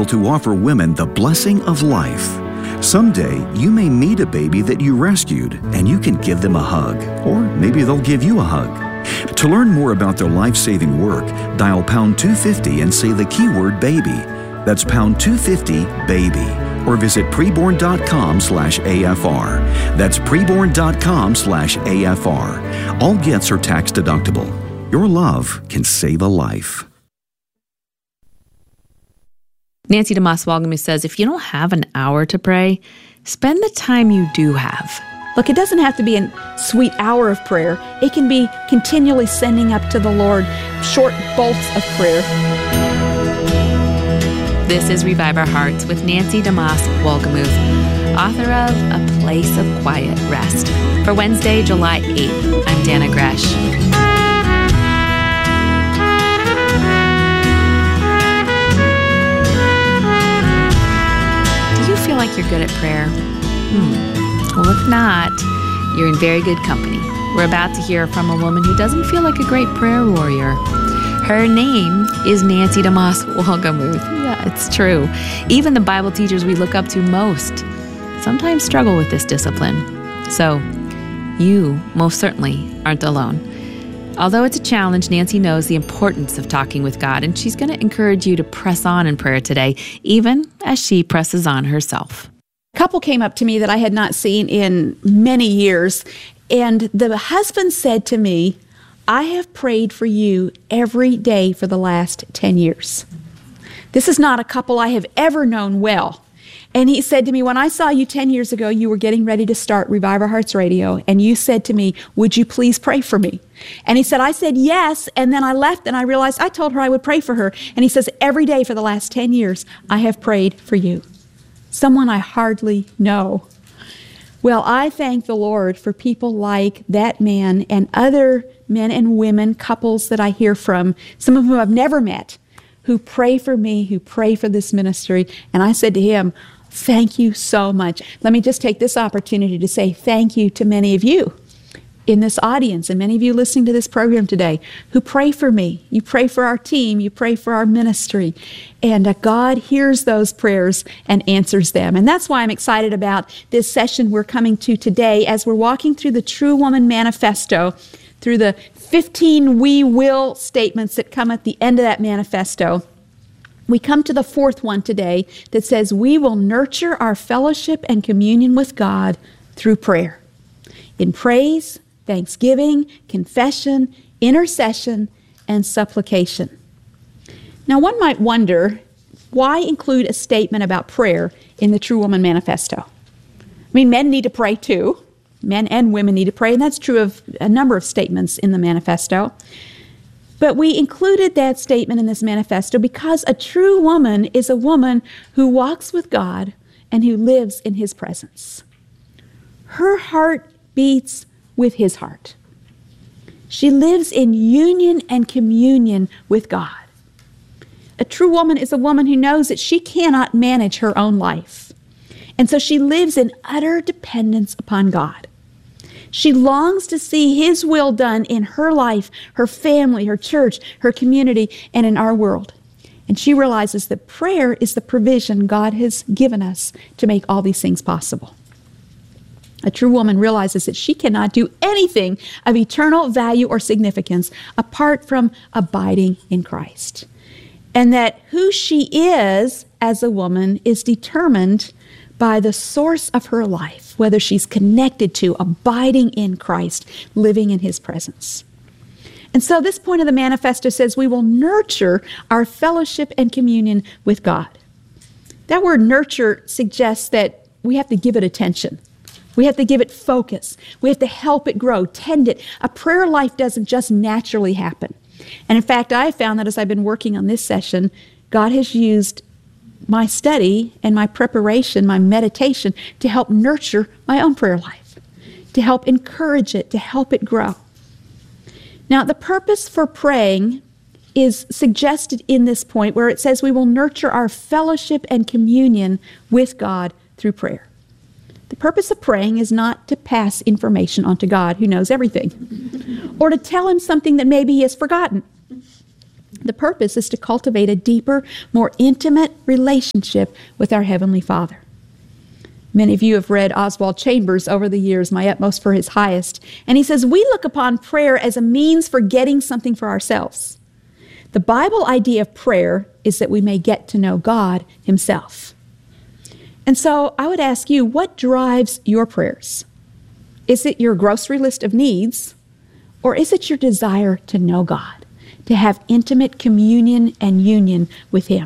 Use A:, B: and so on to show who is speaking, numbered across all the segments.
A: able to offer women the blessing of life. Someday, you may meet a baby that you rescued, and you can give them a hug, or maybe they'll give you a hug. To learn more about their life-saving work, dial pound 250 and say the keyword baby. That's pound 250 baby. Or visit preborn.com/AFR. That's preborn.com/AFR. All gifts are tax deductible. Your love can save a life.
B: Nancy DeMoss Wolgemuth says, if you don't have an hour to pray, spend the time you do have.
C: Look, it doesn't have to be a sweet hour of prayer. It can be continually sending up to the Lord short bolts of prayer.
B: This is Revive Our Hearts with Nancy DeMoss Wolgemuth, author of A Place of Quiet Rest. For Wednesday, July 8th, I'm Dana Gresh. Do you feel like you're good at prayer? Well, if not, you're in very good company. We're about to hear from a woman who doesn't feel like a great prayer warrior. Her name is Nancy DeMoss Wolgemuth. Yeah, it's true. Even the Bible teachers we look up to most sometimes struggle with this discipline. So, you most certainly aren't alone. Although it's a challenge, Nancy knows the importance of talking with God, and she's going to encourage you to press on in prayer today, even as she presses on herself.
C: A couple came up to me that I had not seen in many years, and the husband said to me, I have prayed for you every day for the last 10 years. This is not a couple I have ever known well. And he said to me, when I saw you 10 years ago, you were getting ready to start Revive Our Hearts Radio, and you said to me, would you please pray for me? And he said, I said yes, and then I left and I realized I told her I would pray for her. And he says, every day for the last 10 years, I have prayed for you. Someone I hardly know. Well, I thank the Lord for people like that man and other men and women, couples that I hear from, some of whom I've never met, who pray for me, who pray for this ministry. And I said to him, thank you so much. Let me just take this opportunity to say thank you to many of you in this audience and many of you listening to this program today who pray for me. You pray for our team. You pray for our ministry. And God hears those prayers and answers them. And that's why I'm excited about this session we're coming to today as we're walking through the True Woman Manifesto, through the 15 we will statements that come at the end of that manifesto. We come to the fourth one today that says we will nurture our fellowship and communion with God through prayer. In praise, thanksgiving, confession, intercession, and supplication. Now, one might wonder, why include a statement about prayer in the True Woman Manifesto? I mean, men need to pray too. Men and women need to pray, and that's true of a number of statements in the manifesto. But we included that statement in this manifesto because a true woman is a woman who walks with God and who lives in His presence. Her heart beats with His heart. She lives in union and communion with God. A true woman is a woman who knows that she cannot manage her own life. And so she lives in utter dependence upon God. She longs to see His will done in her life, her family, her church, her community, and in our world. And she realizes that prayer is the provision God has given us to make all these things possible. A true woman realizes that she cannot do anything of eternal value or significance apart from abiding in Christ. And that who she is as a woman is determined by the source of her life, whether she's connected to abiding in Christ, living in His presence. And so this point of the manifesto says we will nurture our fellowship and communion with God. That word nurture suggests that we have to give it attention. We have to give it focus. We have to help it grow, tend it. A prayer life doesn't just naturally happen. And in fact, I have found that as I've been working on this session, God has used my study and my preparation, my meditation, to help nurture my own prayer life, to help encourage it, to help it grow. Now, the purpose for praying is suggested in this point where it says we will nurture our fellowship and communion with God through prayer. The purpose of praying is not to pass information on to God, who knows everything, or to tell Him something that maybe He has forgotten. The purpose is to cultivate a deeper, more intimate relationship with our Heavenly Father. Many of you have read Oswald Chambers over the years, My Utmost for His Highest, and he says, we look upon prayer as a means for getting something for ourselves. The Bible idea of prayer is that we may get to know God Himself. And so I would ask you, what drives your prayers? Is it your grocery list of needs, or is it your desire to know God, to have intimate communion and union with Him?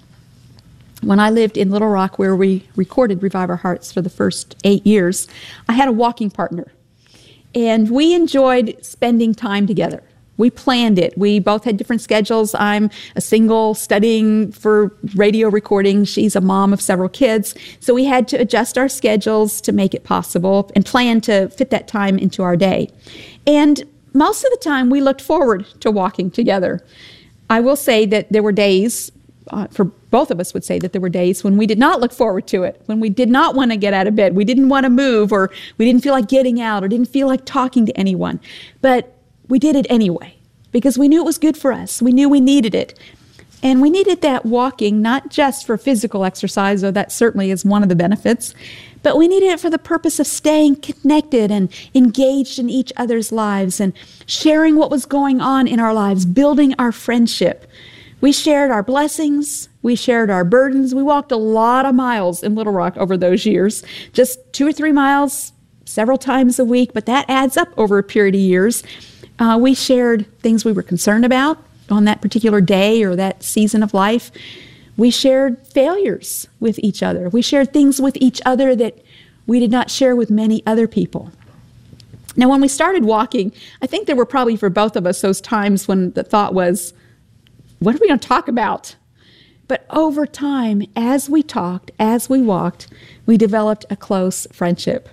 C: When I lived in Little Rock, where we recorded Revive Our Hearts for the first 8 years, I had a walking partner, and we enjoyed spending time together. We planned it. We both had different schedules. I'm a single studying for radio recording. She's a mom of several kids. So we had to adjust our schedules to make it possible and plan to fit that time into our day. And most of the time, we looked forward to walking together. I will say that there were days, for both of us would say that there were days when we did not look forward to it, when we did not want to get out of bed, we didn't want to move, or we didn't feel like getting out, or didn't feel like talking to anyone. But we did it anyway, because we knew it was good for us. We knew we needed it. And we needed that walking, not just for physical exercise, though that certainly is one of the benefits, but we needed it for the purpose of staying connected and engaged in each other's lives and sharing what was going on in our lives, building our friendship. We shared our blessings. We shared our burdens. We walked a lot of miles in Little Rock over those years, just 2 or 3 miles several times a week, but that adds up over a period of years. We shared things we were concerned about on that particular day or that season of life. We shared failures with each other. We shared things with each other that we did not share with many other people. Now, when we started walking, I think there were probably for both of us those times when the thought was, what are we going to talk about? But over time, as we talked, as we walked, we developed a close friendship.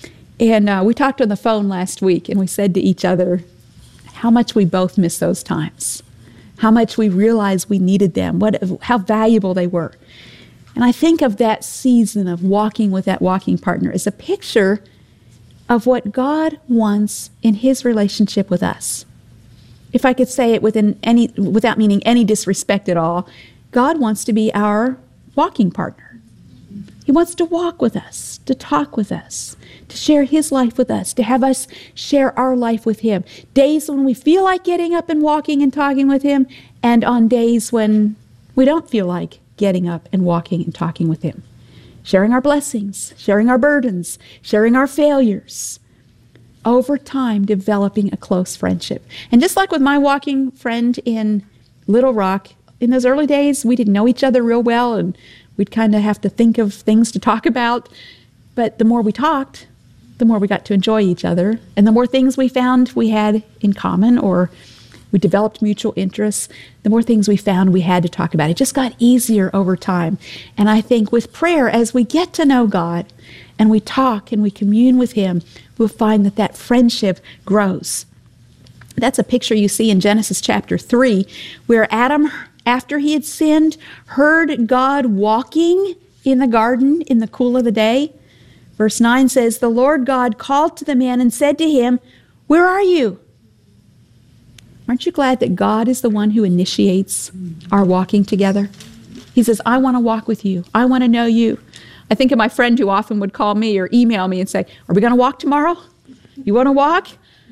C: And we talked on the phone last week, and we said to each other how much we both miss those times, how much we realized we needed them, how valuable they were. And I think of that season of walking with that walking partner as a picture of what God wants in His relationship with us. If I could say it without meaning any disrespect at all, God wants to be our walking partner. He wants to walk with us, to talk with us, to share His life with us, to have us share our life with Him. Days when we feel like getting up and walking and talking with Him, and on days when we don't feel like getting up and walking and talking with Him. Sharing our blessings, sharing our burdens, sharing our failures. Over time, developing a close friendship. And just like with my walking friend in Little Rock, in those early days, we didn't know each other real well, and we'd kind of have to think of things to talk about. But the more we talked, the more we got to enjoy each other. And the more things we found we had in common, or we developed mutual interests, the more things we found we had to talk about. It just got easier over time. And I think with prayer, as we get to know God and we talk and we commune with Him, we'll find that that friendship grows. That's a picture you see in Genesis chapter 3, where Adam, after he had sinned, heard God walking in the garden in the cool of the day. Verse 9 says, the Lord God called to the man and said to him, where are you? Aren't you glad that God is the one who initiates our walking together? He says, I want to walk with you. I want to know you. I think of my friend who often would call me or email me and say, are we going to walk tomorrow? You want to walk?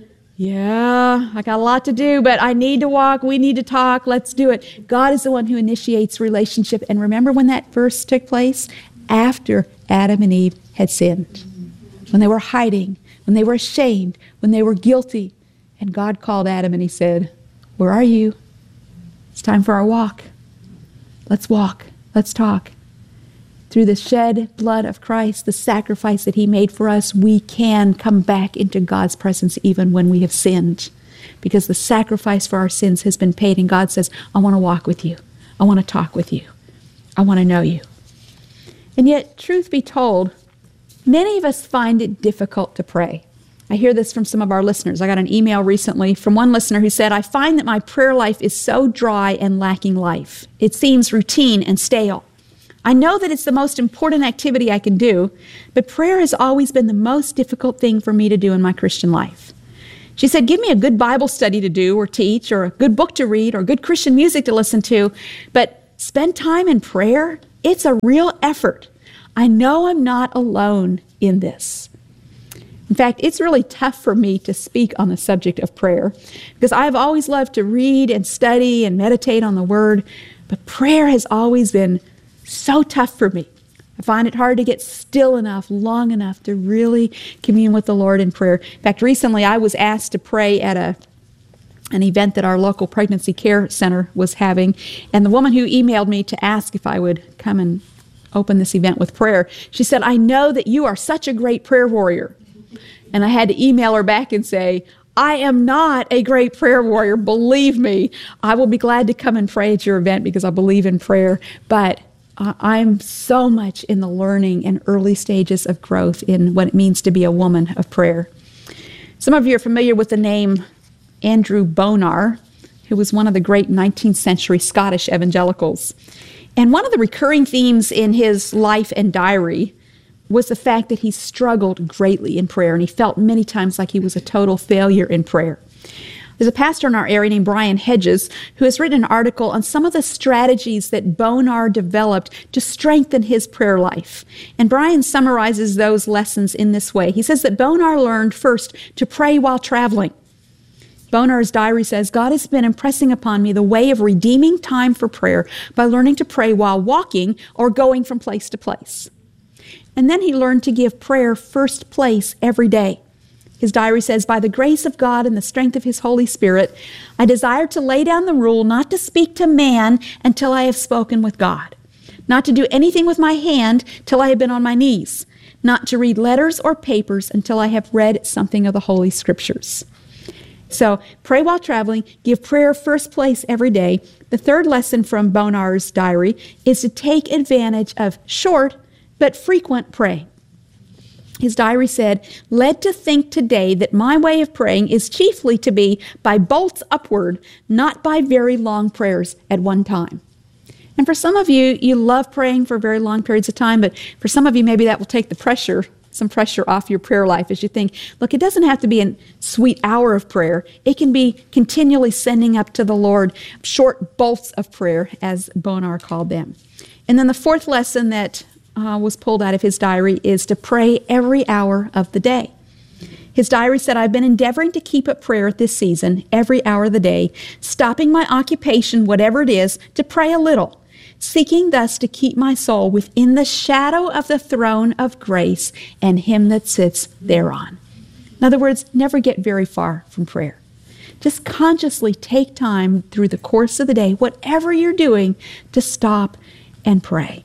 C: Yeah, I got a lot to do, but I need to walk. We need to talk. Let's do it. God is the one who initiates relationship. And remember when that verse took place? After Adam and Eve had sinned. When they were hiding, when they were ashamed, when they were guilty. And God called Adam and He said, where are you? It's time for our walk. Let's walk. Let's talk. Through the shed blood of Christ, the sacrifice that He made for us, we can come back into God's presence even when we have sinned. Because the sacrifice for our sins has been paid, and God says, I want to walk with you. I want to talk with you. I want to know you. And yet, truth be told, many of us find it difficult to pray. I hear this from some of our listeners. I got an email recently from one listener who said, I find that my prayer life is so dry and lacking life. It seems routine and stale. I know that it's the most important activity I can do, but prayer has always been the most difficult thing for me to do in my Christian life. She said, give me a good Bible study to do or teach, or a good book to read, or good Christian music to listen to, but spend time in prayer? It's a real effort. I know I'm not alone in this. In fact, it's really tough for me to speak on the subject of prayer because I've always loved to read and study and meditate on the Word, but prayer has always been so tough for me. I find it hard to get still enough, long enough to really commune with the Lord in prayer. In fact, recently I was asked to pray at an event that our local pregnancy care center was having, and the woman who emailed me to ask if I would come and open this event with prayer, she said, I know that you are such a great prayer warrior. And I had to email her back and say, I am not a great prayer warrior. Believe me, I will be glad to come and pray at your event because I believe in prayer. But I'm so much in the learning and early stages of growth in what it means to be a woman of prayer. Some of you are familiar with the name Andrew Bonar, who was one of the great 19th century Scottish evangelicals. And one of the recurring themes in his life and diary was the fact that he struggled greatly in prayer, and he felt many times like he was a total failure in prayer. There's a pastor in our area named Brian Hedges who has written an article on some of the strategies that Bonar developed to strengthen his prayer life. And Brian summarizes those lessons in this way. He says that Bonar learned first to pray while traveling. Bonar's diary says, God has been impressing upon me the way of redeeming time for prayer by learning to pray while walking or going from place to place. And then he learned to give prayer first place every day. His diary says, by the grace of God and the strength of his Holy Spirit, I desire to lay down the rule not to speak to man until I have spoken with God, not to do anything with my hand till I have been on my knees, not to read letters or papers until I have read something of the Holy Scriptures. So pray while traveling, give prayer first place every day. The third lesson from Bonar's diary is to take advantage of short but frequent praying. His diary said, led to think today that my way of praying is chiefly to be by bolts upward, not by very long prayers at one time. And for some of you, you love praying for very long periods of time, but for some of you, maybe that will take some pressure off your prayer life as you think, look, it doesn't have to be a sweet hour of prayer. It can be continually sending up to the Lord short bolts of prayer, as Bonar called them. And then the fourth lesson that was pulled out of his diary is to pray every hour of the day. His diary said, I've been endeavoring to keep up prayer this season every hour of the day, stopping my occupation, whatever it is, to pray a little, seeking thus to keep my soul within the shadow of the throne of grace and him that sits thereon. In other words, never get very far from prayer. Just consciously take time through the course of the day, whatever you're doing, to stop and pray.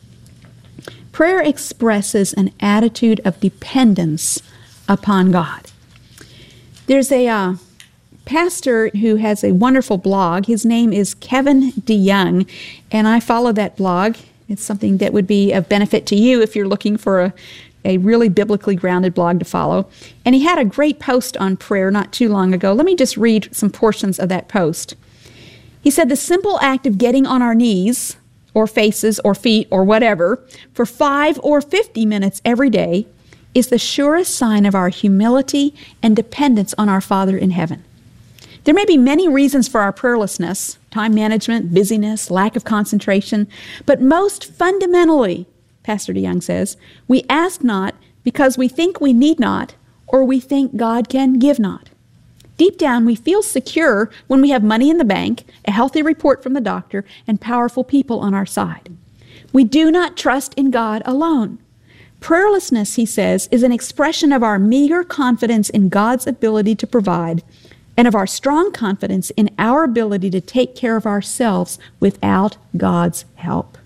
C: Prayer expresses an attitude of dependence upon God. There's a pastor who has a wonderful blog. His name is Kevin DeYoung, and I follow that blog. It's something that would be of benefit to you if you're looking for a really biblically grounded blog to follow. And he had a great post on prayer not too long ago. Let me just read some portions of that post. He said, the simple act of getting on our knees, or faces, or feet, or whatever, for 5 or 50 minutes every day is the surest sign of our humility and dependence on our Father in heaven. There may be many reasons for our prayerlessness, time management, busyness, lack of concentration, but most fundamentally, Pastor DeYoung says, we ask not because we think we need not, or we think God can give not. Deep down, we feel secure when we have money in the bank, a healthy report from the doctor, and powerful people on our side. We do not trust in God alone. Prayerlessness, he says, is an expression of our meager confidence in God's ability to provide and of our strong confidence in our ability to take care of ourselves without God's help.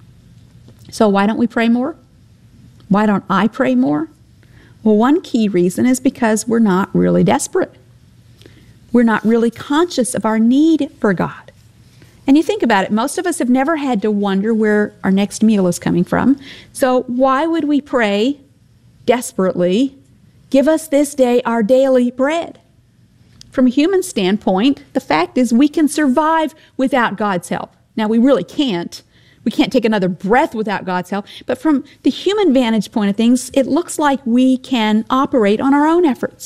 C: So why don't we pray more? Why don't I pray more? Well, one key reason is because we're not really desperate. We're not really conscious of our need for God. And you think about it, most of us have never had to wonder where our next meal is coming from. So why would we pray desperately, give us this day our daily bread? From a human standpoint, the fact is we can survive without God's help. Now, we really can't. We can't take another breath without God's help. But from the human vantage point of things, it looks like we can operate on our own efforts.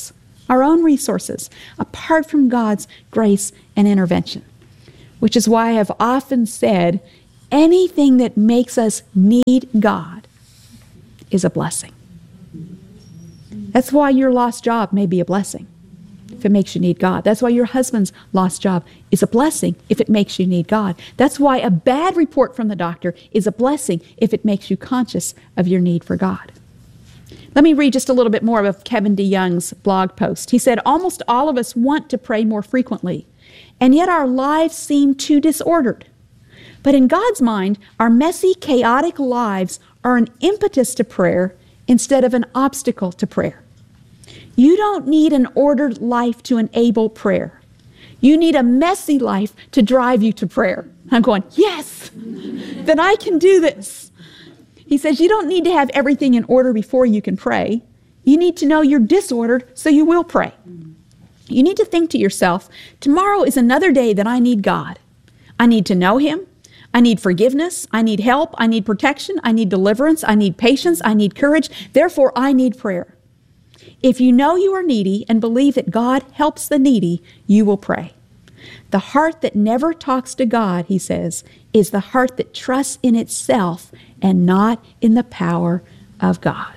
C: our own resources, apart from God's grace and intervention. Which is why I've often said, anything that makes us need God is a blessing. That's why your lost job may be a blessing if it makes you need God. That's why your husband's lost job is a blessing if it makes you need God. That's why a bad report from the doctor is a blessing if it makes you conscious of your need for God. Let me read just a little bit more of Kevin DeYoung's blog post. He said, almost all of us want to pray more frequently, and yet our lives seem too disordered. But in God's mind, our messy, chaotic lives are an impetus to prayer instead of an obstacle to prayer. You don't need an ordered life to enable prayer. You need a messy life to drive you to prayer. I'm going, yes, then I can do this. He says you don't need to have everything in order before you can pray. You need to know you're disordered so you will pray. You need to think to yourself, tomorrow is another day that I need God. I need to know Him. I need forgiveness. I need help. I need protection. I need deliverance. I need patience. I need courage. Therefore, I need prayer. If you know you are needy and believe that God helps the needy, you will pray. The heart that never talks to God, he says, is the heart that trusts in itself and not in the power of God.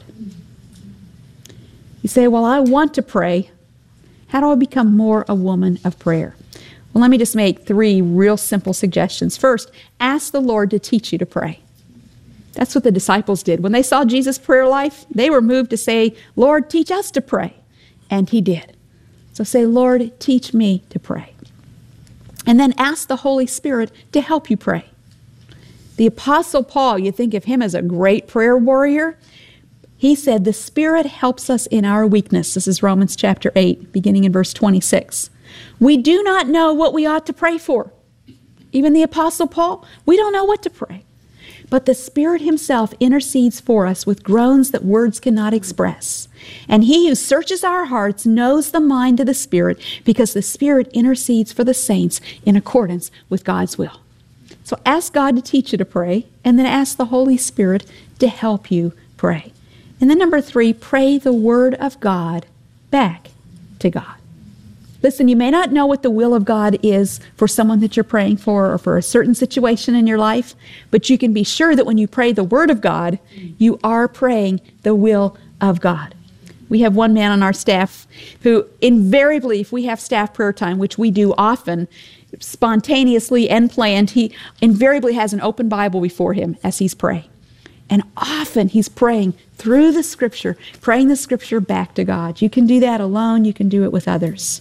C: You say, well, I want to pray. How do I become more a woman of prayer? Well, let me just make 3 real simple suggestions. First, ask the Lord to teach you to pray. That's what the disciples did. When they saw Jesus' prayer life, they were moved to say, Lord, teach us to pray. And he did. So say, Lord, teach me to pray. And then ask the Holy Spirit to help you pray. The Apostle Paul, you think of him as a great prayer warrior. He said, the Spirit helps us in our weakness. This is Romans chapter 8, beginning in verse 26. We do not know what we ought to pray for. Even the Apostle Paul, we don't know what to pray. But the Spirit himself intercedes for us with groans that words cannot express. And he who searches our hearts knows the mind of the Spirit, because the Spirit intercedes for the saints in accordance with God's will. So ask God to teach you to pray, and then ask the Holy Spirit to help you pray. And then number 3, pray the Word of God back to God. Listen, you may not know what the will of God is for someone that you're praying for or for a certain situation in your life, but you can be sure that when you pray the Word of God, you are praying the will of God. We have one man on our staff who invariably, if we have staff prayer time, which we do often, spontaneously and planned, he invariably has an open Bible before him as he's praying. And often he's praying through the Scripture, praying the Scripture back to God. You can do that alone. You can do it with others.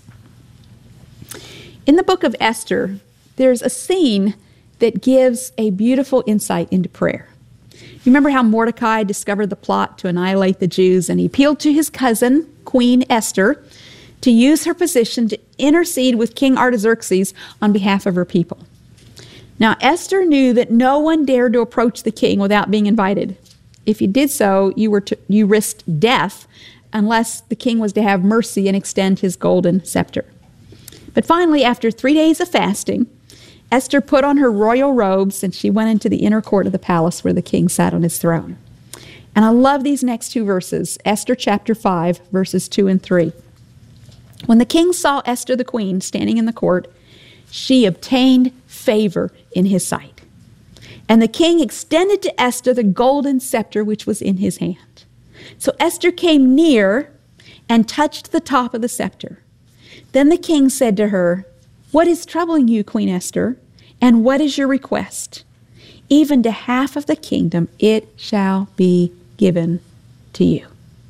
C: In the book of Esther, there's a scene that gives a beautiful insight into prayer. You remember how Mordecai discovered the plot to annihilate the Jews, and he appealed to his cousin, Queen Esther, to use her position to intercede with King Artaxerxes on behalf of her people. Now, Esther knew that no one dared to approach the king without being invited. If you did so, you risked death unless the king was to have mercy and extend his golden scepter. But finally, after 3 days of fasting, Esther put on her royal robes and she went into the inner court of the palace where the king sat on his throne. And I love these next 2 verses, Esther chapter 5, verses 2 and 3. When the king saw Esther the queen standing in the court, she obtained favor in his sight. And the king extended to Esther the golden scepter which was in his hand. So Esther came near and touched the top of the scepter. Then the king said to her, "What is troubling you, Queen Esther, and what is your request? Even to half of the kingdom it shall be given to you."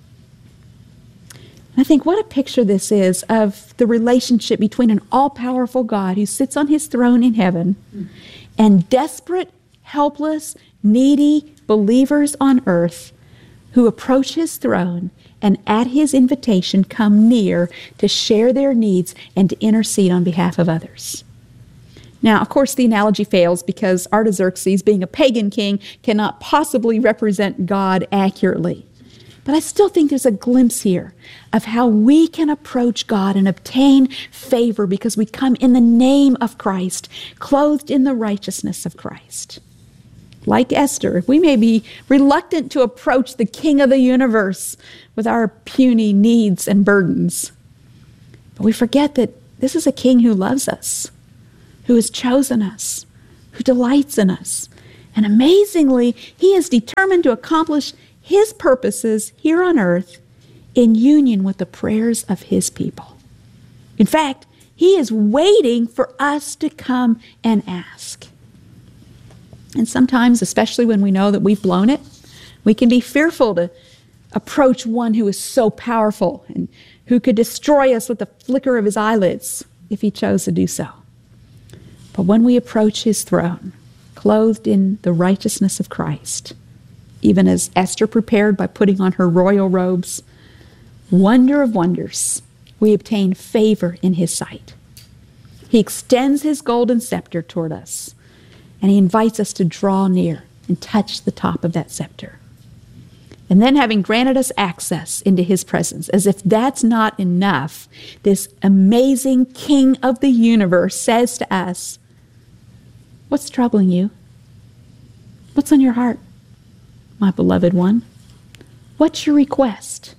C: I think what a picture this is of the relationship between an all-powerful God who sits on his throne in heaven and desperate, helpless, needy believers on earth who approach his throne and at his invitation come near to share their needs and to intercede on behalf of others. Now, of course, the analogy fails because Artaxerxes, being a pagan king, cannot possibly represent God accurately. But I still think there's a glimpse here of how we can approach God and obtain favor because we come in the name of Christ, clothed in the righteousness of Christ. Like Esther, we may be reluctant to approach the King of the universe with our puny needs and burdens. But we forget that this is a king who loves us, who has chosen us, who delights in us. And amazingly, he is determined to accomplish his purposes here on earth in union with the prayers of his people. In fact, he is waiting for us to come and ask. And sometimes, especially when we know that we've blown it, we can be fearful to approach one who is so powerful and who could destroy us with the flicker of his eyelids if he chose to do so. But when we approach his throne, clothed in the righteousness of Christ, even as Esther prepared by putting on her royal robes, wonder of wonders, we obtain favor in his sight. He extends his golden scepter toward us, and he invites us to draw near and touch the top of that scepter. And then, having granted us access into his presence, as if that's not enough, this amazing King of the universe says to us, "What's troubling you? What's on your heart, my beloved one? What's your request?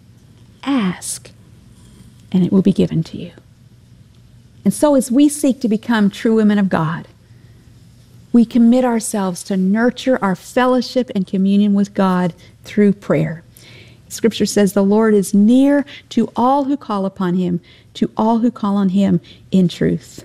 C: Ask, and it will be given to you." And so as we seek to become true women of God, we commit ourselves to nurture our fellowship and communion with God through prayer. Scripture says the Lord is near to all who call upon him, to all who call on him in truth.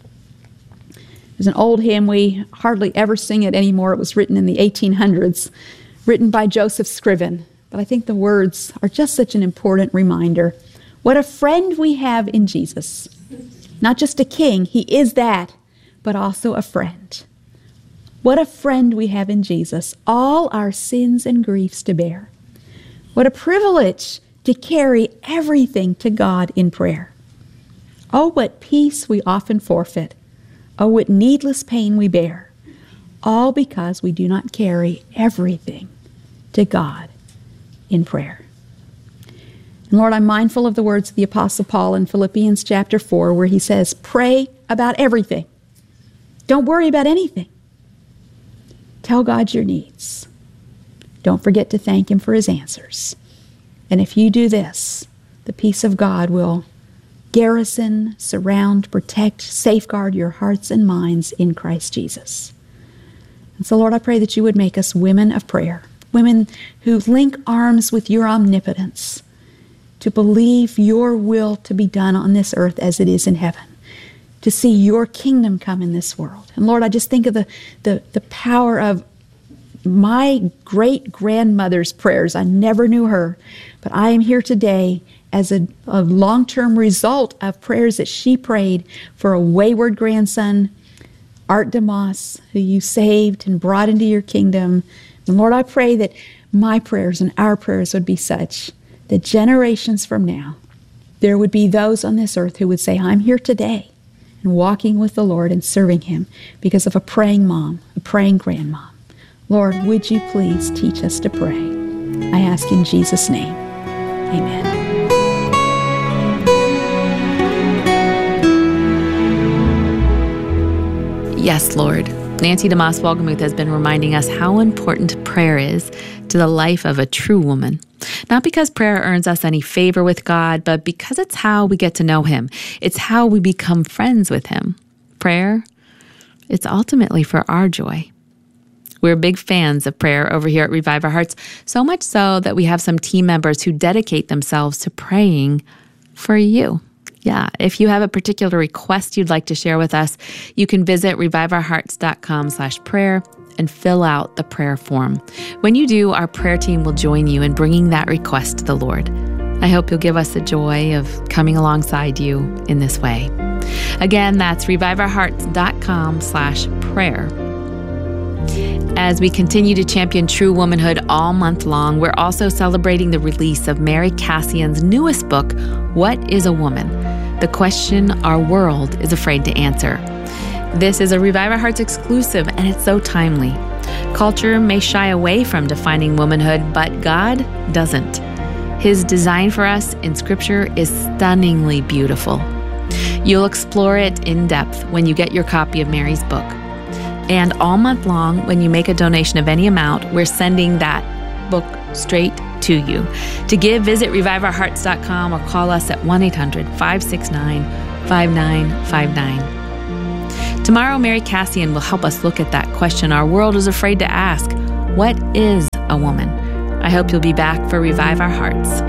C: There's an old hymn, we hardly ever sing it anymore. It was written in the 1800s, written by Joseph Scriven. But I think the words are just such an important reminder. What a friend we have in Jesus. Not just a king, he is that, but also a friend. What a friend we have in Jesus, all our sins and griefs to bear. What a privilege to carry everything to God in prayer. Oh, what peace we often forfeit. Oh, what needless pain we bear. All because we do not carry everything to God in prayer. And Lord, I'm mindful of the words of the Apostle Paul in Philippians chapter 4, where he says, pray about everything. Don't worry about anything. Tell God your needs. Don't forget to thank him for his answers. And if you do this, the peace of God will garrison, surround, protect, safeguard your hearts and minds in Christ Jesus. And so, Lord, I pray that you would make us women of prayer, women who link arms with your omnipotence, to believe your will to be done on this earth as it is in heaven, to see your kingdom come in this world. And Lord, I just think of the power of my great-grandmother's prayers. I never knew her, but I am here today as a long-term result of prayers that she prayed for a wayward grandson, Art DeMoss, who you saved and brought into your kingdom. And Lord, I pray that my prayers and our prayers would be such that generations from now, there would be those on this earth who would say, I'm here today and walking with the Lord and serving him because of a praying mom, a praying grandma. Lord, would you please teach us to pray? I ask in Jesus' name. Amen.
B: Yes, Lord. Nancy DeMoss Wolgemuth has been reminding us how important prayer is to the life of a true woman. Not because prayer earns us any favor with God, but because it's how we get to know him. It's how we become friends with him. Prayer, it's ultimately for our joy. We're big fans of prayer over here at Revive Our Hearts, so much so that we have some team members who dedicate themselves to praying for you. Yeah, if you have a particular request you'd like to share with us, you can visit reviveourhearts.com/prayer and fill out the prayer form. When you do, our prayer team will join you in bringing that request to the Lord. I hope you'll give us the joy of coming alongside you in this way. Again, that's reviveourhearts.com/prayer. As we continue to champion true womanhood all month long, we're also celebrating the release of Mary Cassian's newest book, What is a Woman? The question our world is afraid to answer. This is a Revive Our Hearts exclusive, and it's so timely. Culture may shy away from defining womanhood, but God doesn't. His design for us in Scripture is stunningly beautiful. You'll explore it in depth when you get your copy of Mary's book. And all month long, when you make a donation of any amount, we're sending that book straight to you. To give, visit reviveourhearts.com or call us at 1-800-569-5959. Tomorrow, Mary Cassian will help us look at that question our world is afraid to ask. What is a woman? I hope you'll be back for Revive Our Hearts.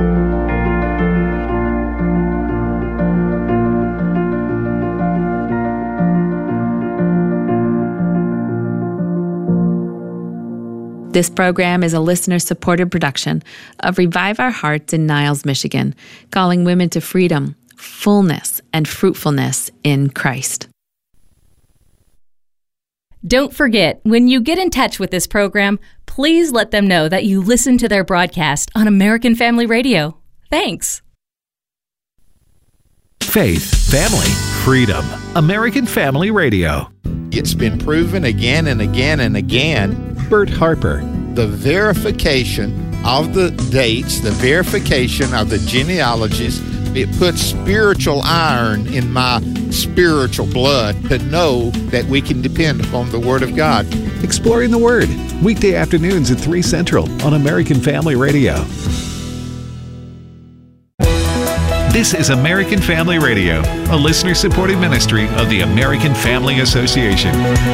B: This program is a listener-supported production of Revive Our Hearts in Niles, Michigan, calling women to freedom, fullness, and fruitfulness in Christ.
D: Don't forget, when you get in touch with this program, please let them know that you listen to their broadcast on American Family Radio. Thanks.
E: Faith, family, freedom. American Family Radio.
F: It's been proven again and again and again.
E: Bert Harper.
F: The verification of the dates, the verification of the genealogies, it puts spiritual iron in my spiritual blood to know that we can depend upon the Word of God.
E: Exploring the Word, weekday afternoons at 3 Central on American Family Radio. This is American Family Radio, a listener-supported ministry of the American Family Association.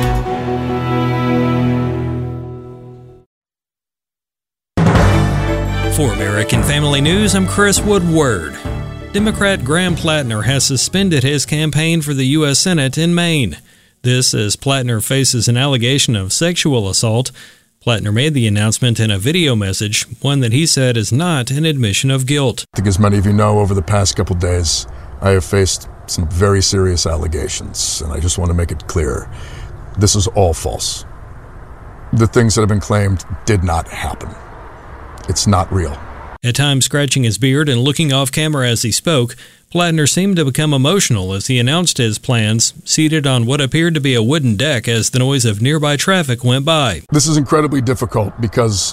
G: For American Family News, I'm Chris Woodward. Democrat Graham Plattner has suspended his campaign for the U.S. Senate in Maine. This as Plattner faces an allegation of sexual assault. Plattner made the announcement in a video message, one that he said is not an admission of guilt.
H: I think as many of you know, over the past couple days, I have faced some very serious allegations, and I just want to make it clear. This is all false. The things that have been claimed did not happen. It's not real.
G: At times scratching his beard and looking off camera as he spoke, Plattner seemed to become emotional as he announced his plans, seated on what appeared to be a wooden deck as the noise of nearby traffic went by.
H: This is incredibly difficult because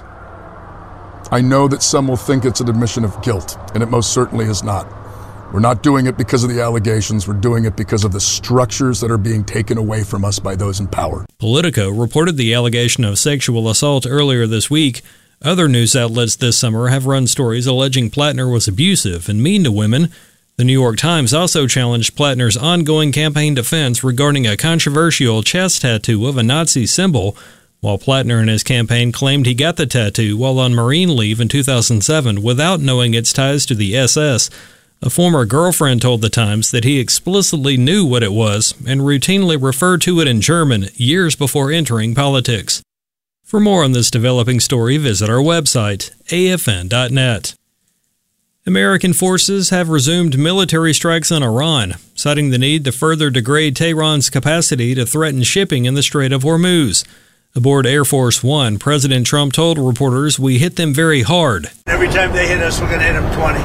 H: I know that some will think it's an admission of guilt, and it most certainly is not. We're not doing it because of the allegations. We're doing it because of the structures that are being taken away from us by those in power.
G: Politico reported the allegation of sexual assault earlier this week. Other news outlets this summer have run stories alleging Plattner was abusive and mean to women. The New York Times also challenged Plattner's ongoing campaign defense regarding a controversial chest tattoo of a Nazi symbol, while Plattner and his campaign claimed he got the tattoo while on Marine leave in 2007 without knowing its ties to the SS. A former girlfriend told the Times that he explicitly knew what it was and routinely referred to it in German years before entering politics. For more on this developing story, visit our website, afn.net. American forces have resumed military strikes on Iran, citing the need to further degrade Tehran's capacity to threaten shipping in the Strait of Hormuz. Aboard Air Force One, President Trump told reporters, "We hit them very hard."
I: Every time they hit us, we're going to hit them 20.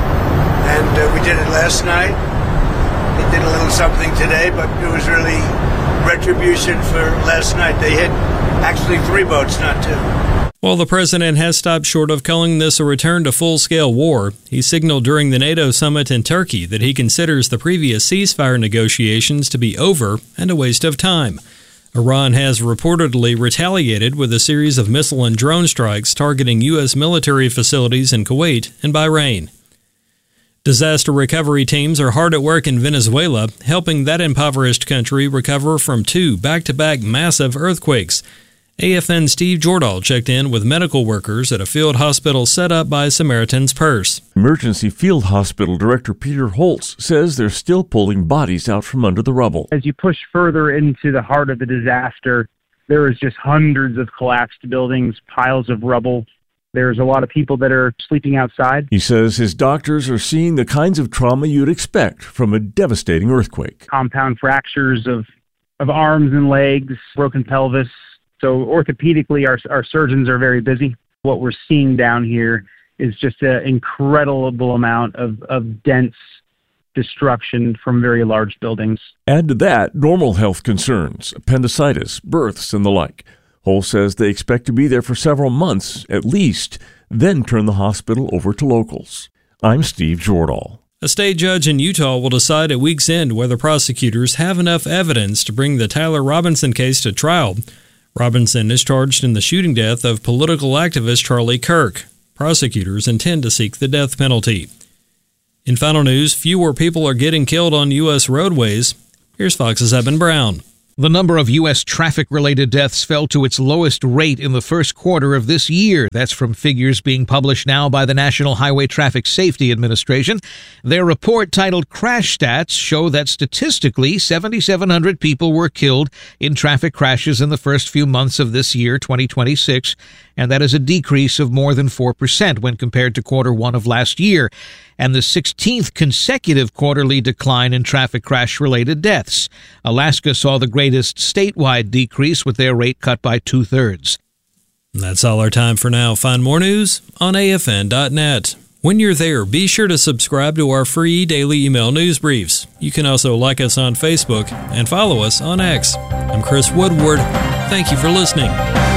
I: And we did it last night. They did a little something today, but it was really retribution for last night. They hit actually 3 boats, not 2.
G: While the president has stopped short of calling this a return to full-scale war, he signaled during the NATO summit in Turkey that he considers the previous ceasefire negotiations to be over and a waste of time. Iran has reportedly retaliated with a series of missile and drone strikes targeting U.S. military facilities in Kuwait and Bahrain. Disaster recovery teams are hard at work in Venezuela, helping that impoverished country recover from 2 back-to-back massive earthquakes. AFN's Steve Jordahl checked in with medical workers at a field hospital set up by Samaritan's Purse.
J: Emergency Field Hospital Director Peter Holtz says they're still pulling bodies out from under the rubble.
K: As you push further into the heart of the disaster, there is just hundreds of collapsed buildings, piles of rubble. There's a lot of people that are sleeping outside.
J: He says his doctors are seeing the kinds of trauma you'd expect from a devastating earthquake.
K: Compound fractures of arms and legs, broken pelvis. So orthopedically, our surgeons are very busy. What we're seeing down here is just an incredible amount of dense destruction from very large buildings.
J: Add to that normal health concerns, appendicitis, births, and the like. Hull says they expect to be there for several months at least, then turn the hospital over to locals. I'm Steve Jordahl.
G: A state judge in Utah will decide at week's end whether prosecutors have enough evidence to bring the Tyler Robinson case to trial. Robinson is charged in the shooting death of political activist Charlie Kirk. Prosecutors intend to seek the death penalty. In final news, fewer people are getting killed on U.S. roadways. Here's Fox's Eben Brown.
L: The number of U.S. traffic-related deaths fell to its lowest rate in the first quarter of this year. That's from figures being published now by the National Highway Traffic Safety Administration. Their report, titled Crash Stats, show that statistically 7,700 people were killed in traffic crashes in the first few months of this year, 2026, and that is a decrease of more than 4% when compared to quarter one of last year, and the 16th consecutive quarterly decline in traffic crash-related deaths. Alaska saw the greatest statewide decrease, with their rate cut by 2/3.
G: That's all our time for now. Find more news on afn.net. When you're there, be sure to subscribe to our free daily email news briefs. You can also like us on Facebook and follow us on X. I'm Chris Woodward. Thank you for listening.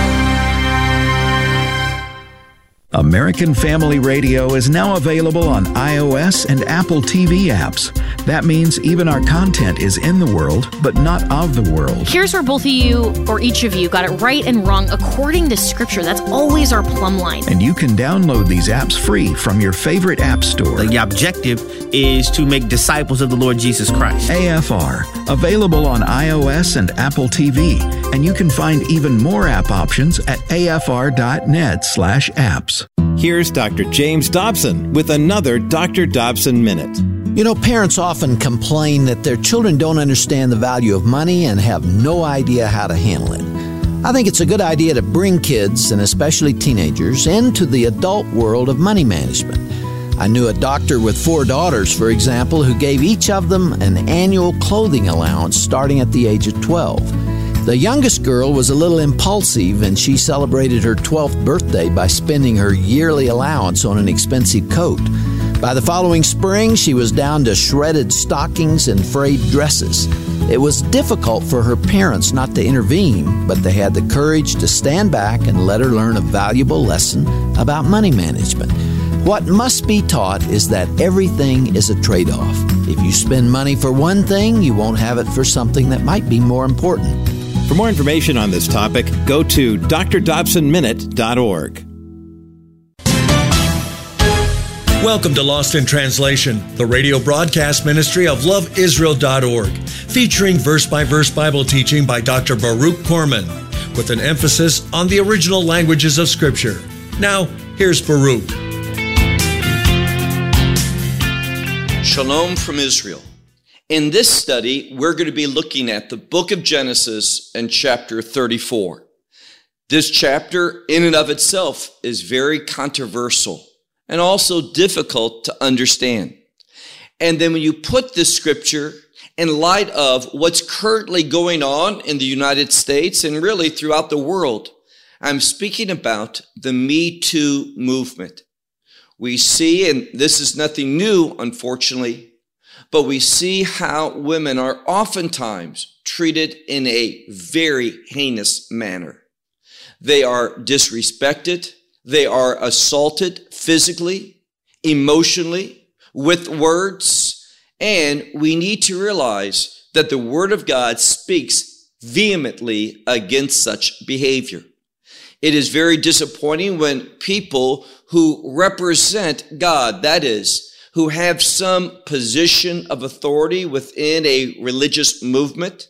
A: American Family Radio is now available on iOS and Apple TV apps. That means even our content is in the world, but not of the world.
M: Here's where both of you, or each of you, got it right and wrong according to Scripture. That's always our plumb line.
A: And you can download these apps free from your favorite app store.
N: The objective is to make disciples of the Lord Jesus Christ.
A: AFR, available on iOS and Apple TV. And you can find even more app options at afr.net/apps.
O: Here's Dr. James Dobson with another Dr. Dobson Minute.
P: You know, parents often complain that their children don't understand the value of money and have no idea how to handle it. I think it's a good idea to bring kids, and especially teenagers, into the adult world of money management. I knew a doctor with 4 daughters, for example, who gave each of them an annual clothing allowance starting at the age of 12. The youngest girl was a little impulsive, and she celebrated her 12th birthday by spending her yearly allowance on an expensive coat. By the following spring, she was down to shredded stockings and frayed dresses. It was difficult for her parents not to intervene, but they had the courage to stand back and let her learn a valuable lesson about money management. What must be taught is that everything is a trade-off. If you spend money for one thing, you won't have it for something that might be more important.
O: For more information on this topic, go to drdobsonminute.org.
Q: Welcome to Lost in Translation, the radio broadcast ministry of loveisrael.org, featuring verse-by-verse Bible teaching by Dr. Baruch Korman, with an emphasis on the original languages of Scripture. Now, here's Baruch.
R: Shalom from Israel. In this study, we're going to be looking at the book of Genesis and chapter 34. This chapter, in and of itself, is very controversial and also difficult to understand. And then when you put this scripture in light of what's currently going on in the United States and really throughout the world, I'm speaking about the Me Too movement. We see, and this is nothing new, unfortunately, but we see how women are oftentimes treated in a very heinous manner. They are disrespected. They are assaulted physically, emotionally, with words. And we need to realize that the Word of God speaks vehemently against such behavior. It is very disappointing when people who represent God, that is, who have some position of authority within a religious movement,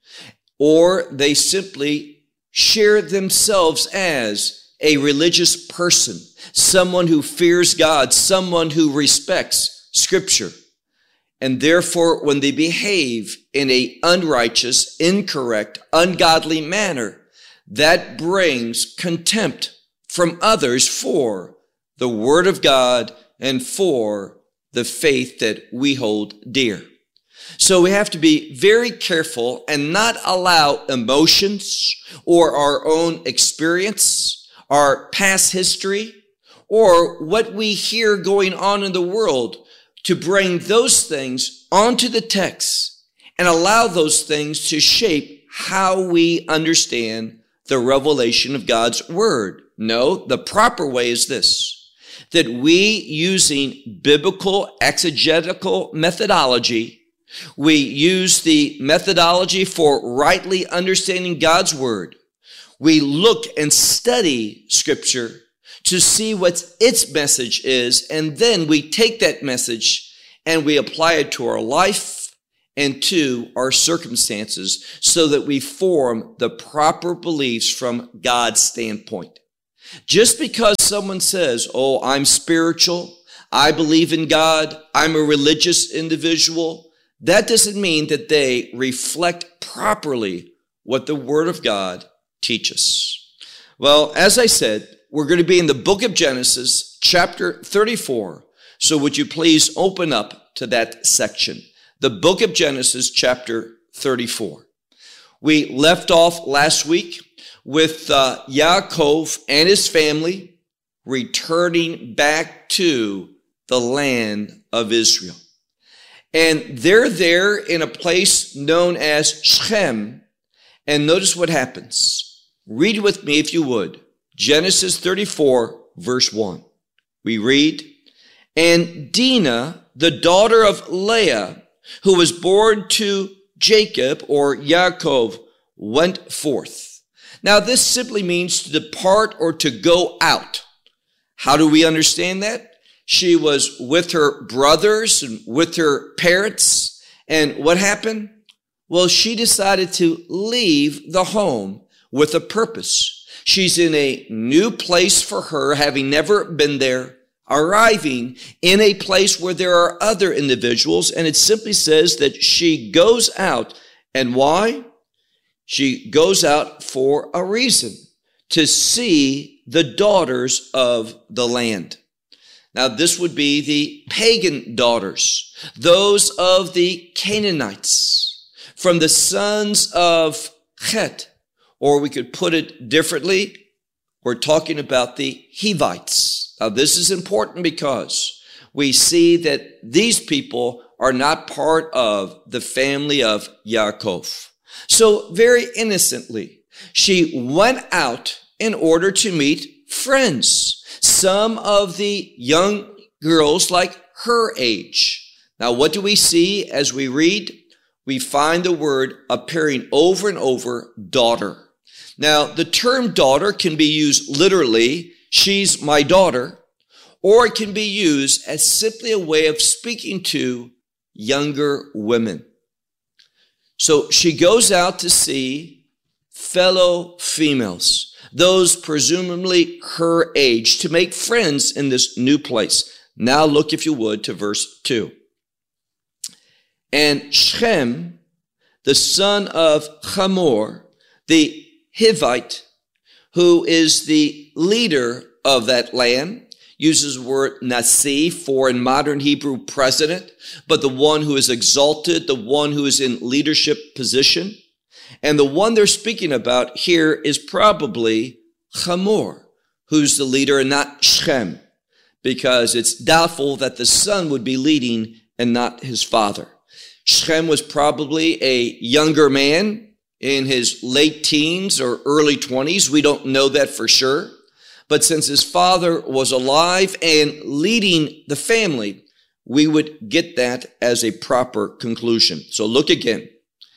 R: or they simply share themselves as a religious person, someone who fears God, someone who respects Scripture. And therefore, when they behave in an unrighteous, incorrect, ungodly manner, that brings contempt from others for the Word of God and for the faith that we hold dear. So we have to be very careful and not allow emotions or our own experience, our past history, or what we hear going on in the world to bring those things onto the text and allow those things to shape how we understand the revelation of God's Word. No, the proper way is this: that we, using biblical exegetical methodology, we use the methodology for rightly understanding God's Word. We look and study Scripture to see what its message is, and then we take that message and we apply it to our life and to our circumstances so that we form the proper beliefs from God's standpoint. Just because someone says, oh, I'm spiritual, I believe in God, I'm a religious individual, that doesn't mean that they reflect properly what the Word of God teaches. Well, as I said, we're going to be in the book of Genesis, chapter 34. So would you please open up to that section? The book of Genesis, chapter 34. We left off last week with Yaakov and his family returning back to the land of Israel. And they're there in a place known as Shechem. And notice what happens. Read with me if you would. Genesis 34, verse 1. We read, and Dinah, the daughter of Leah, who was born to Jacob or Yaakov, went forth. Now this simply means to depart or to go out. How do we understand that? She was with her brothers and with her parents. And what happened? Well, she decided to leave the home with a purpose. She's in a new place for her, having never been there, arriving in a place where there are other individuals. And it simply says that she goes out. And why? She goes out for a reason, to see the daughters of the land. Now, this would be the pagan daughters, those of the Canaanites, from the sons of Chet, or we could put it differently, we're talking about the Hivites. Now, this is important because we see that these people are not part of the family of Yaakov. So very innocently, she went out in order to meet friends, some of the young girls like her age. Now, what do we see as we read? We find the word appearing over and over, daughter. Now, the term daughter can be used literally, she's my daughter, or it can be used as simply a way of speaking to younger women. So she goes out to see fellow females, those presumably her age, to make friends in this new place. Now look, if you would, to verse 2. And Shechem, the son of Hamor, the Hivite, who is the leader of that land, uses the word Nasi for, in modern Hebrew, president, but the one who is exalted, the one who is in leadership position. And the one they're speaking about here is probably Hamor, who's the leader, and not Shechem, because it's doubtful that the son would be leading and not his father. Shechem was probably a younger man in his late teens or early 20s. We don't know that for sure. But since his father was alive and leading the family, we would get that as a proper conclusion. So look again.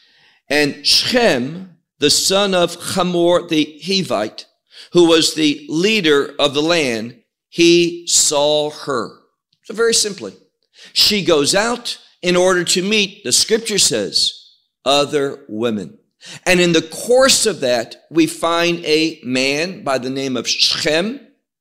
R: And Shechem, the son of Hamor the Hivite, who was the leader of the land, he saw her. So very simply, she goes out in order to meet, the scripture says, other women. And in the course of that, we find a man by the name of Shechem,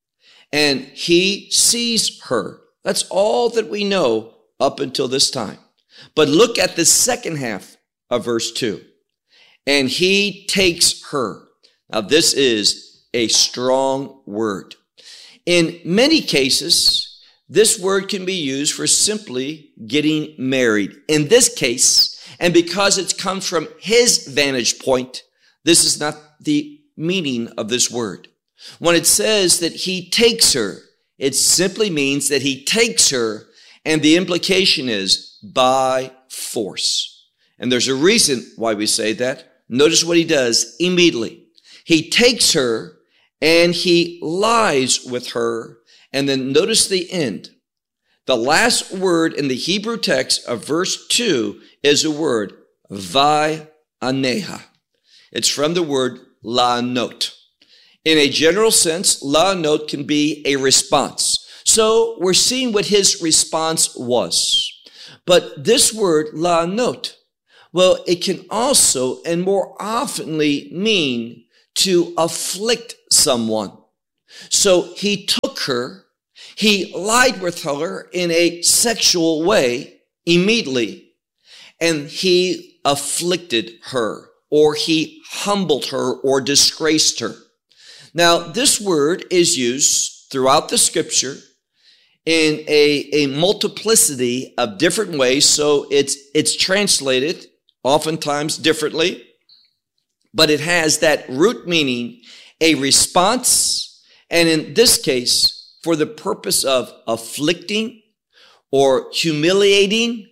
R: and he sees her. That's all that we know up until this time. But look at the second half of verse 2. And he takes her. Now, this is a strong word. In many cases, this word can be used for simply getting married. In this case, and because it's come from his vantage point, this is not the meaning of this word. When it says that he takes her, it simply means that he takes her, and the implication is by force. And there's a reason why we say that. Notice what he does immediately. He takes her and he lies with her, and then notice the end. The last word in the Hebrew text of verse 2 is a word, vai aneha. It's from the word la'anot. In a general sense, la'anot can be a response. So we're seeing what his response was. But this word, la'anot, well, it can also and more oftenly mean to afflict someone. So he took her, he lied with her in a sexual way immediately, and he afflicted her, or he humbled her or disgraced her. Now, this word is used throughout the scripture in a multiplicity of different ways, so it's translated oftentimes differently, but it has that root meaning, a response, and in this case, for the purpose of afflicting or humiliating,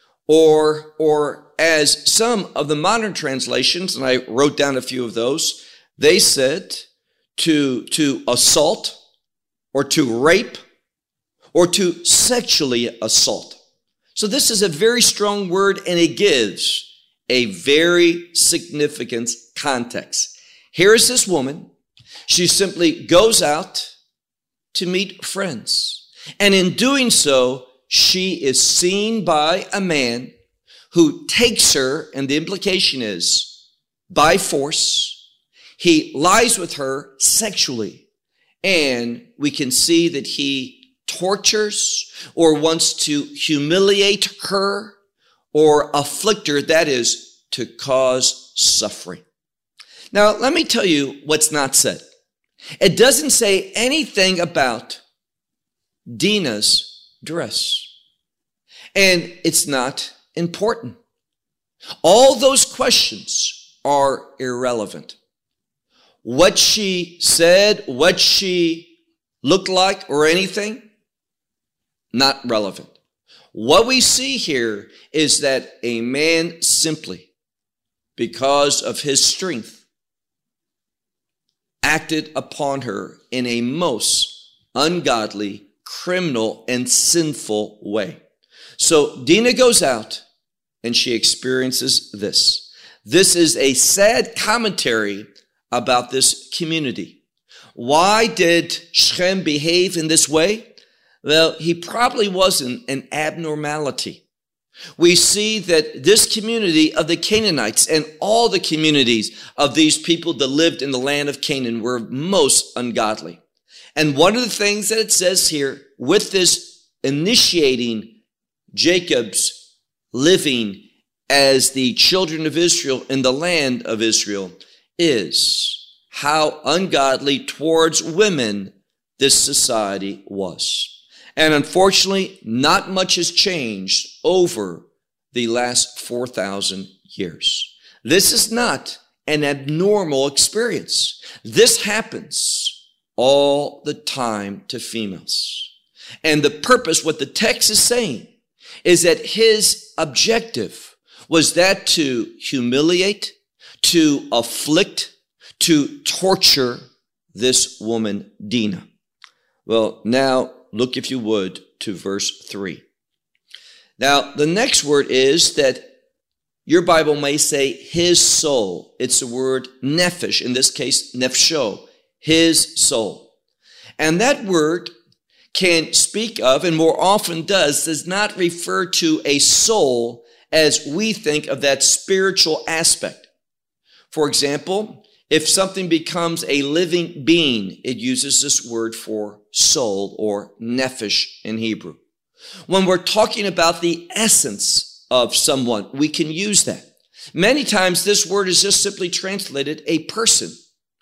R: or as some of the modern translations, and I wrote down a few of those, they said to assault or to rape or to sexually assault. So this is a very strong word, and it gives a very significant context. Here is this woman. She simply goes out to meet friends. And in doing so, she is seen by a man who takes her, and the implication is by force. He lies with her sexually. And we can see that he tortures or wants to humiliate her or afflict her, that is, to cause suffering. Now, let me tell you what's not said. It doesn't say anything about Dinah's dress. And it's not important. All those questions are irrelevant. What she said, what she looked like, or anything, not relevant. What we see here is that a man simply, because of his strength, acted upon her in a most ungodly, criminal, and sinful way. So Dinah goes out and she experiences this. This is a sad commentary about this community. Why did Shechem behave in this way? Well, he probably wasn't an abnormality. We see that this community of the Canaanites and all the communities of these people that lived in the land of Canaan were most ungodly. And one of the things that it says here with this initiating Jacob's living as the children of Israel in the land of Israel is how ungodly towards women this society was. And unfortunately, not much has changed over the last 4,000 years. This is not an abnormal experience. This happens all the time to females. And the purpose, what the text is saying, is that his objective was that to humiliate, to afflict, to torture this woman, Dinah. Well, now look, if you would, to verse 3. Now, the next word is that your Bible may say his soul. It's the word nephesh, in this case, nefsho, his soul. And that word can speak of, and more often does not refer to a soul as we think of that spiritual aspect. For example, if something becomes a living being, it uses this word for soul, or nephesh in Hebrew. When we're talking about the essence of someone, we can use that. Many times this word is just simply translated a person.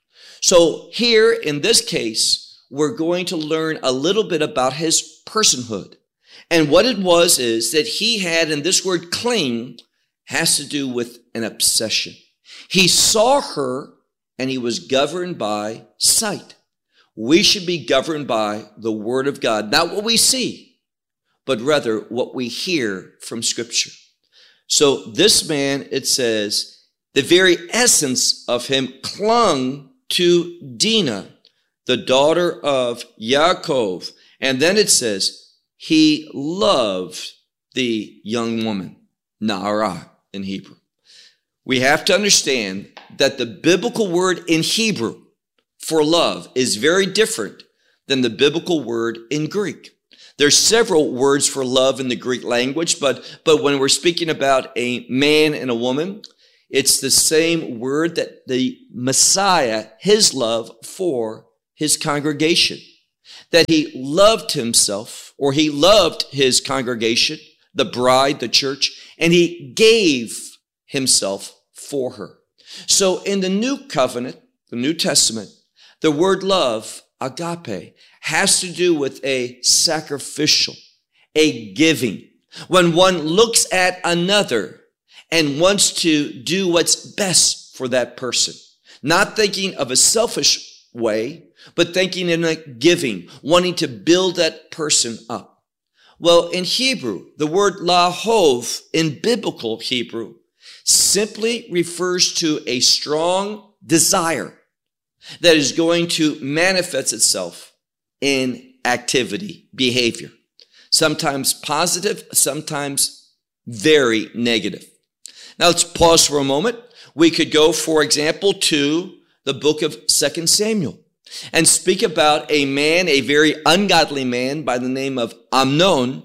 R: So here in this case, we're going to learn a little bit about his personhood. And what it was is that he had, and this word cling has to do with an obsession. He saw her and he was governed by sight. We should be governed by the Word of God, not what we see, but rather what we hear from Scripture. So this man, it says, the very essence of him clung to Dinah, the daughter of Yaakov. And then it says, he loved the young woman, Na'arah in Hebrew. We have to understand that the biblical word in Hebrew for love is very different than the biblical word in Greek. There's several words for love in the Greek language, but when we're speaking about a man and a woman, it's the same word that the Messiah, his love for his congregation, that he loved himself, or he loved his congregation, the bride, the church, and he gave himself for her. So in the New Covenant, the New Testament, the word love, agape, has to do with a sacrificial, a giving. When one looks at another and wants to do what's best for that person, not thinking of a selfish way, but thinking in a giving, wanting to build that person up. Well, in Hebrew, the word lahov in biblical Hebrew simply refers to a strong desire that is going to manifest itself in activity, behavior. Sometimes positive, sometimes very negative. Now let's pause for a moment. We could go, for example, to the book of 2 Samuel and speak about a man, a very ungodly man by the name of Amnon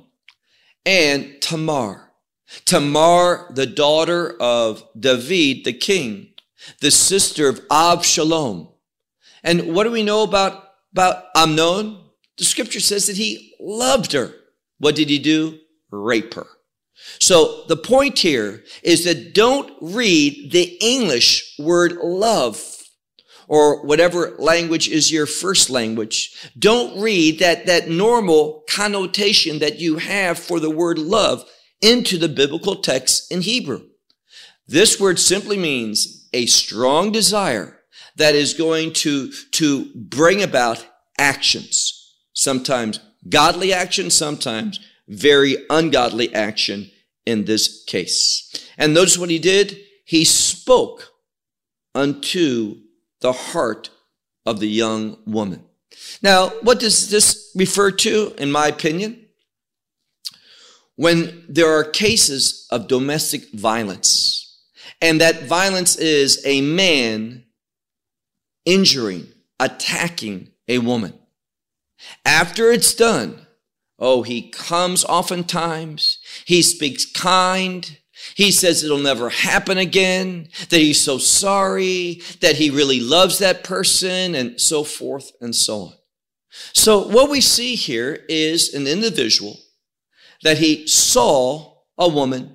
R: and Tamar. Tamar, the daughter of David, the king, the sister of Absalom. And what do we know about Amnon? The scripture says that he loved her. What did he do? Rape her. So the point here is that don't read the English word love, or whatever language is your first language. Don't read that normal connotation that you have for the word love into the biblical text in Hebrew. This word simply means a strong desire that is going to bring about actions. Sometimes godly action, sometimes very ungodly action in this case. And notice what he did. He spoke unto the heart of the young woman. Now, what does this refer to, in my opinion? When there are cases of domestic violence, and that violence is a man injuring, attacking a woman. After it's done, he comes oftentimes, he speaks kind, he says it'll never happen again, that he's so sorry, that he really loves that person, and so forth and so on. So what we see here is an individual that he saw a woman,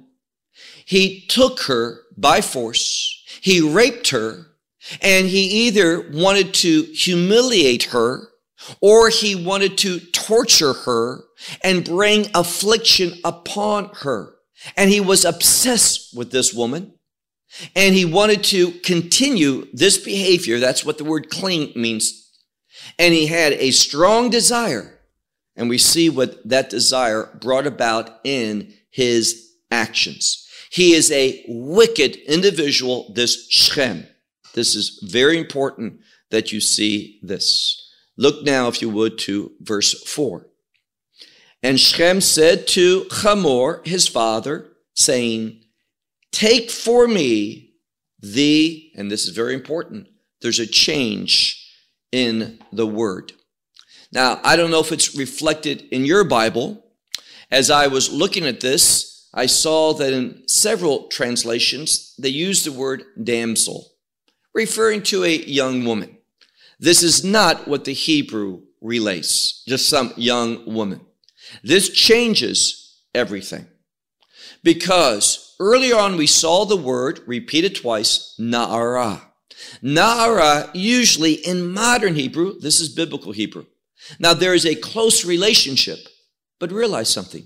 R: he took her by force, he raped her, and he either wanted to humiliate her or he wanted to torture her and bring affliction upon her. And he was obsessed with this woman, and he wanted to continue this behavior. That's what the word cling means. And he had a strong desire, and we see what that desire brought about in his actions. He is a wicked individual, this Shechem. This is very important that you see this. Look now, if you would, to verse 4. And Shechem said to Hamor, his father, saying, take for me the, and this is very important, there's a change in the word. Now, I don't know if it's reflected in your Bible. As I was looking at this, I saw that in several translations, they use the word damsel, referring to a young woman. This is not what the Hebrew relates, just some young woman. This changes everything. Because earlier on we saw the word repeated twice, na'ara. Na'ara, usually in modern Hebrew, this is biblical Hebrew. Now there is a close relationship, but realize something.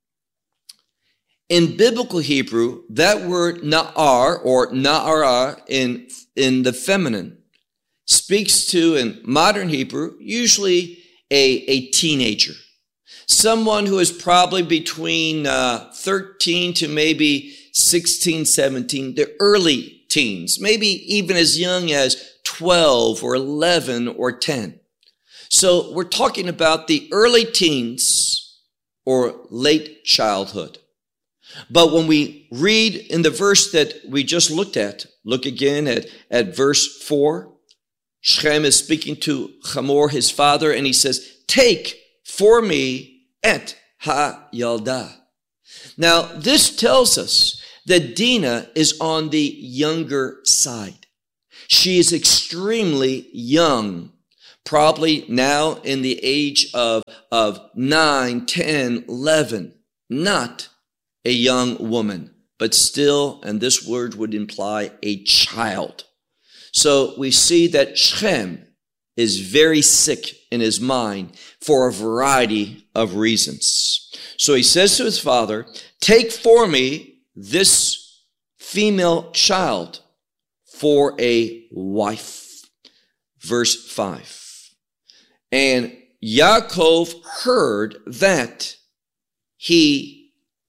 R: In biblical Hebrew, that word na'ar or na'ara in the feminine speaks to, in modern Hebrew, usually a teenager. Someone who is probably between 13 to maybe 16, 17, the early teens, maybe even as young as 12 or 11 or 10. So we're talking about the early teens or late childhood. But when we read in the verse that we just looked at, look again at verse 4, Shechem is speaking to Hamor, his father, and he says, take for me et ha-yalda. Now, this tells us that Dinah is on the younger side. She is extremely young, probably now in the age of 9, 10, 11, not a young woman, but still, and this word would imply a child. So we see that Shechem is very sick in his mind for a variety of reasons. So he says to his father, take for me this female child for a wife. Verse 5. And Yaakov heard that the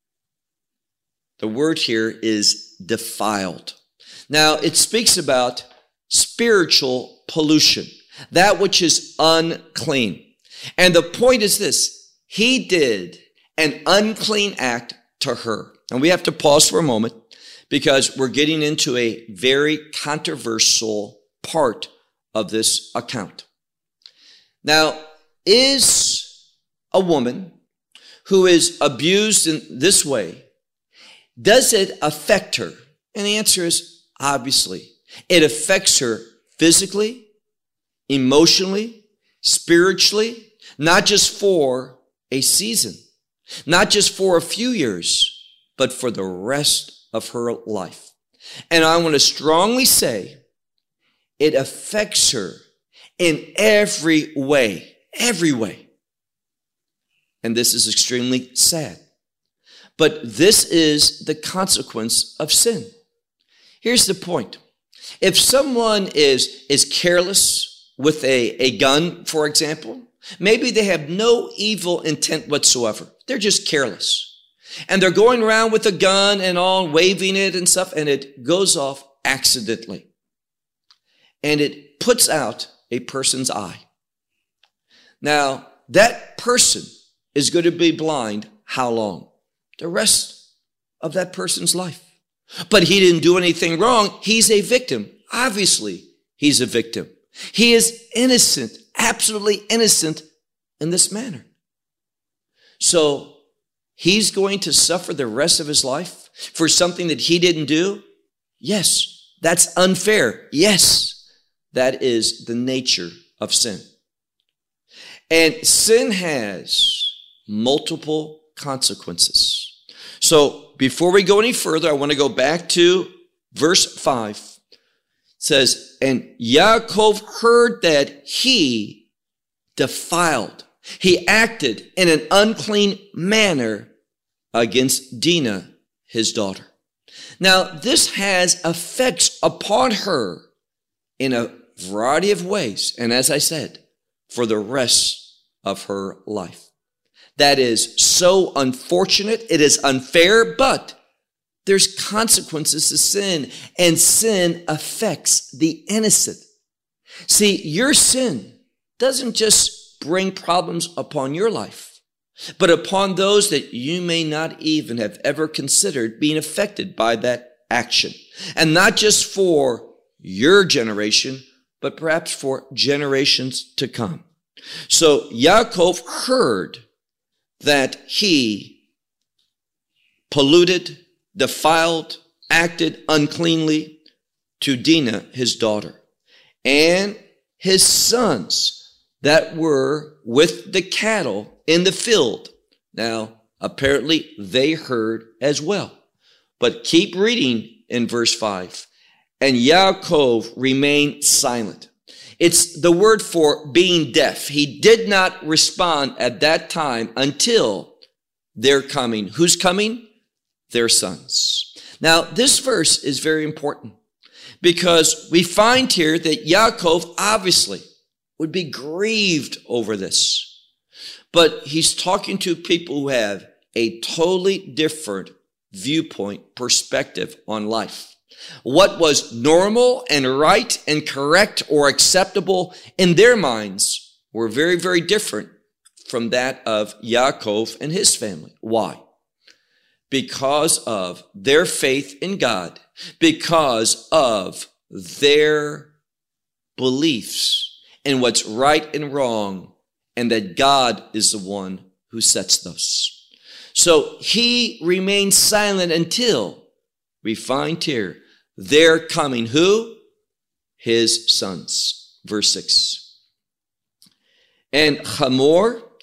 R: word here is defiled. Now, it speaks about spiritual pollution, that which is unclean. And the point is this: he did an unclean act to her. And we have to pause for a moment because we're getting into a very controversial part of this account. Now, is a woman who is abused in this way, does it affect her? And the answer is obviously. It affects her physically, emotionally, spiritually, not just for a season, not just for a few years, but for the rest of her life. And I want to strongly say it affects her in every way, every way. And this is extremely sad. But this is the consequence of sin. Here's the point. If someone is careless with a gun, for example, maybe they have no evil intent whatsoever. They're just careless. And they're going around with a gun and all, waving it and stuff, and it goes off accidentally. And it puts out a person's eye. Now, that person is going to be blind how long? The rest of that person's life. But he didn't do anything wrong. He's a victim. Obviously, he's a victim. He is innocent, absolutely innocent in this manner. So he's going to suffer the rest of his life for something that he didn't do? Yes, that's unfair. Yes, that is the nature of sin. And sin has multiple consequences. So before we go any further, I want to go back to verse 5. It says, and Yaakov heard that he defiled. He acted in an unclean manner against Dinah, his daughter. Now, this has effects upon her in a variety of ways. And as I said, for the rest of her life. That is so unfortunate. It is unfair, but there's consequences to sin, and sin affects the innocent. See, your sin doesn't just bring problems upon your life, but upon those that you may not even have ever considered being affected by that action. And not just for your generation, but perhaps for generations to come. So Yaakov heard that he polluted, defiled, acted uncleanly to Dinah, his daughter, and his sons that were with the cattle in the field. Now, apparently they heard as well. But keep reading in verse 5. And Yaakov remained silent. It's the word for being deaf. He did not respond at that time until their coming. Who's coming? Their sons. Now, this verse is very important because we find here that Yaakov obviously would be grieved over this. But he's talking to people who have a totally different viewpoint, perspective on life. What was normal and right and correct or acceptable in their minds were very, very different from that of Yaakov and his family. Why? Because of their faith in God, because of their beliefs in what's right and wrong, and that God is the one who sets those. So he remains silent until we find here, they're coming. Who? His sons. Verse 6. And Hamor